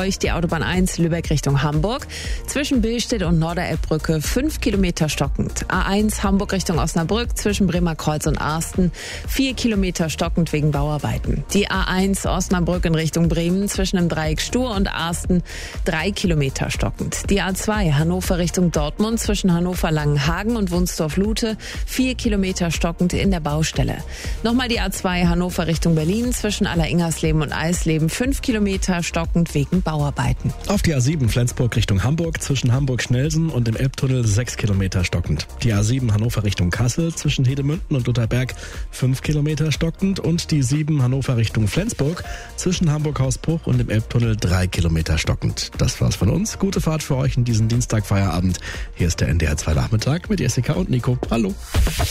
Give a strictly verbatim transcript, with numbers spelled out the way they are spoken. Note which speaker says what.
Speaker 1: euch die Autobahn eins Lübeck Richtung Hamburg. Zwischen Billstedt und Norderelbbrücke fünf Kilometer stockend. A eins Hamburg Richtung Osnabrück zwischen Bremerkreuz und Arsten vier Kilometer stockend wegen Bauarbeiten. Die A eins Osnabrück in Richtung Bremen zwischen dem Dreieck Stur und Arsten drei Kilometer stockend. Die A zwei Hannover Richtung Dortmund zwischen Hannover-Langenhagen und Wunsdorf-Lute vier Kilometer stockend in der Baustelle. Nochmal die A zwei Hannover Richtung Berlin zwischen Aller-Ingersleben und Eisleben fünf Kilometer stockend wegen Bauarbeiten.
Speaker 2: Auf die A sieben Flensburg Richtung Hamburg zwischen Hamburg-Schnelsen und dem Elbtunnel sechs Kilometer stockend. Die A sieben Hannover Richtung Kassel zwischen Hedemünden und Lutherberg fünf Kilometer stockend und die sieben Hannover Richtung Flensburg zwischen Hamburg-Hausbruch und dem Elbtunnel drei Kilometer stockend. Das war's von uns. Gute Fahrt für euch in diesen Dienstag Feierabend. Hier ist der N D R zwei Nachmittag mit Jessica und Nico. Hallo.